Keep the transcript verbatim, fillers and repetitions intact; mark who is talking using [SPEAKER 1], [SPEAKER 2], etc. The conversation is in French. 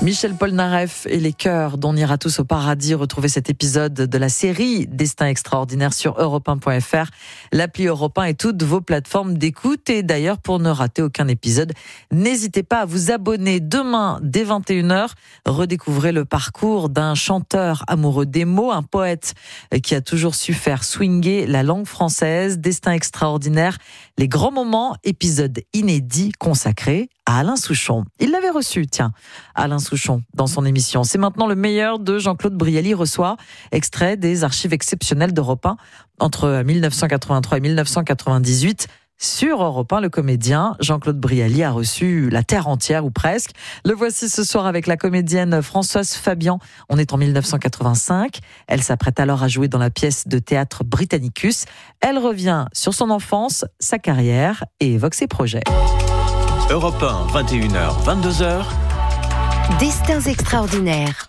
[SPEAKER 1] Michel Polnareff et les chœurs d'On ira tous au paradis. Retrouvez cet épisode de la série Destin extraordinaire sur europe un point f r, l'appli Europe un et toutes vos plateformes d'écoute. Et d'ailleurs, pour ne rater aucun épisode, n'hésitez pas à vous abonner. Demain, dès vingt et une heures, redécouvrez le parcours d'un chanteur amoureux des mots, un poète qui a toujours su faire swinger la langue française. Destin extraordinaire, les grands moments, épisode inédit consacré à Alain Souchon. Il l'avait reçu, tiens, Alain Souchon, dans son émission. C'est maintenant le meilleur de Jean-Claude Brialy reçoit, extrait des archives exceptionnelles d'Europe un entre dix-neuf cent quatre-vingt-trois et dix-neuf cent quatre-vingt-dix-huit. Sur Europe un, le comédien Jean-Claude Brialy a reçu la terre entière, ou presque. Le voici ce soir avec la comédienne Françoise Fabian. On est en dix-neuf cent quatre-vingt-cinq. Elle s'apprête alors à jouer dans la pièce de théâtre Britannicus. Elle revient sur son enfance, sa carrière et évoque ses projets.
[SPEAKER 2] Europe un, vingt et une heures, vingt-deux heures.
[SPEAKER 3] Destins extraordinaires.